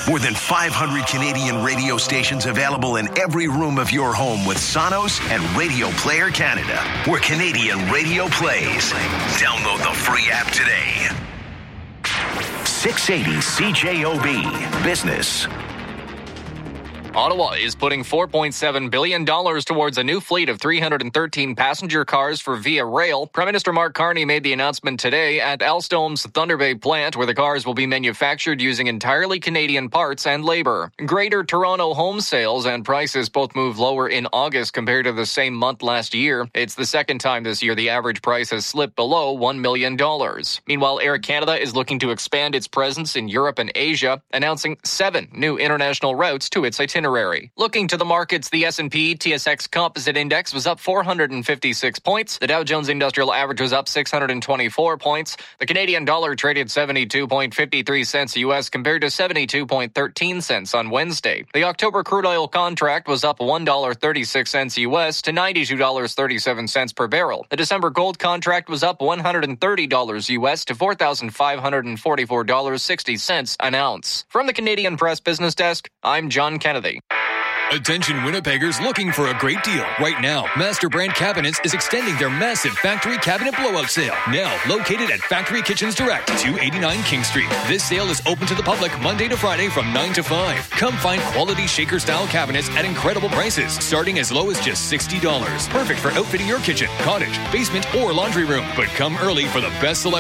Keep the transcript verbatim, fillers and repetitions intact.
More than five hundred Canadian radio stations available in every room of your home with Sonos and Radio Player Canada, where Canadian radio plays. Download the free app today. six eighty C J O B Business. Ottawa is putting four point seven billion dollars towards a new fleet of three hundred thirteen passenger cars for Via Rail. Prime Minister Mark Carney made the announcement today at Alstom's Thunder Bay plant, where the cars will be manufactured using entirely Canadian parts and labor. Greater Toronto home sales and prices both moved lower in August compared to the same month last year. It's the second time this year the average price has slipped below one million dollars. Meanwhile, Air Canada is looking to expand its presence in Europe and Asia, announcing seven new international routes to its itinerary. Looking to the markets, the S and P T S X Composite Index was up four hundred fifty-six points. The Dow Jones Industrial Average was up six hundred twenty-four points. The Canadian dollar traded seventy-two point five three cents U S compared to seventy-two point one three cents on Wednesday. The October crude oil contract was up one dollar and thirty-six cents U S to ninety-two dollars and thirty-seven cents per barrel. The December gold contract was up one hundred thirty dollars U S to four thousand five hundred forty-four dollars and sixty cents an ounce. From the Canadian Press Business Desk, I'm John Kennedy. Attention Winnipeggers looking for a great deal. Right now, Master Brand Cabinets is extending their massive factory cabinet blowout sale. Now located at Factory Kitchens Direct, two eighty-nine King Street. This sale is open to the public Monday to Friday from nine to five. Come find quality shaker-style cabinets at incredible prices, starting as low as just sixty dollars. Perfect for outfitting your kitchen, cottage, basement, or laundry room. But come early for the best selection.